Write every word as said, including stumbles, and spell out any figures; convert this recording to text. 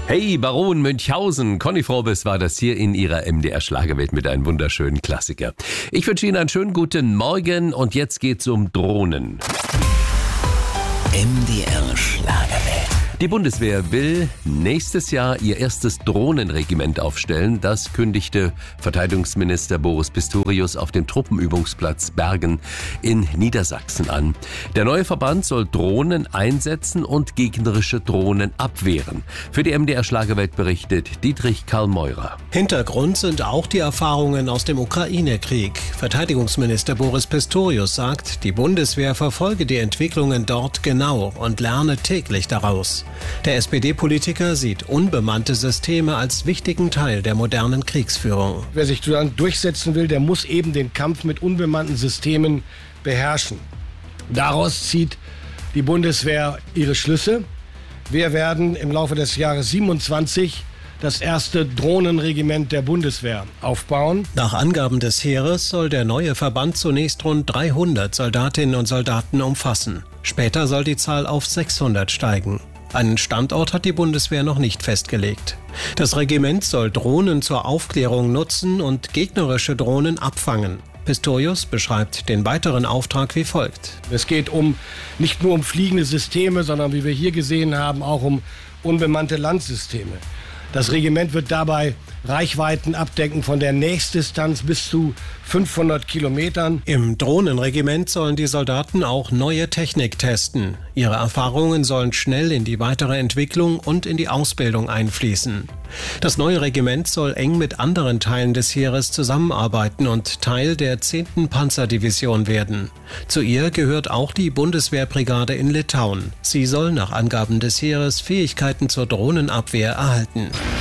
Hey, Baron Münchhausen, Conny Frobes war das hier in ihrer M D R-Schlagerwelt mit einem wunderschönen Klassiker. Ich wünsche Ihnen einen schönen guten Morgen und jetzt geht's um Drohnen. M D R-Schlagerwelt. Die Bundeswehr will nächstes Jahr ihr erstes Drohnenregiment aufstellen. Das kündigte Verteidigungsminister Boris Pistorius auf dem Truppenübungsplatz Bergen in Niedersachsen an. Der neue Verband soll Drohnen einsetzen und gegnerische Drohnen abwehren. Für die M D R-Schlagerwelt berichtet Dietrich Karl Meurer. Hintergrund sind auch die Erfahrungen aus dem Ukraine-Krieg. Verteidigungsminister Boris Pistorius sagt, die Bundeswehr verfolge die Entwicklungen dort genau und lerne täglich daraus. Der S P D-Politiker sieht unbemannte Systeme als wichtigen Teil der modernen Kriegsführung. Wer sich dann durchsetzen will, der muss eben den Kampf mit unbemannten Systemen beherrschen. Daraus zieht die Bundeswehr ihre Schlüsse. Wir werden im Laufe des Jahres siebenundzwanzig das erste Drohnenregiment der Bundeswehr aufbauen. Nach Angaben des Heeres soll der neue Verband zunächst rund dreihundert Soldatinnen und Soldaten umfassen. Später soll die Zahl auf sechshundert steigen. Einen Standort hat die Bundeswehr noch nicht festgelegt. Das Regiment soll Drohnen zur Aufklärung nutzen und gegnerische Drohnen abfangen. Pistorius beschreibt den weiteren Auftrag wie folgt. Es geht um nicht nur um fliegende Systeme, sondern wie wir hier gesehen haben, auch um unbemannte Landsysteme. Das Regiment wird dabei Reichweiten abdecken von der Nächstdistanz bis zu fünfhundert Kilometern. Im Drohnenregiment sollen die Soldaten auch neue Technik testen. Ihre Erfahrungen sollen schnell in die weitere Entwicklung und in die Ausbildung einfließen. Das neue Regiment soll eng mit anderen Teilen des Heeres zusammenarbeiten und Teil der zehnten Panzerdivision werden. Zu ihr gehört auch die Bundeswehrbrigade in Litauen. Sie soll nach Angaben des Heeres Fähigkeiten zur Drohnenabwehr erhalten.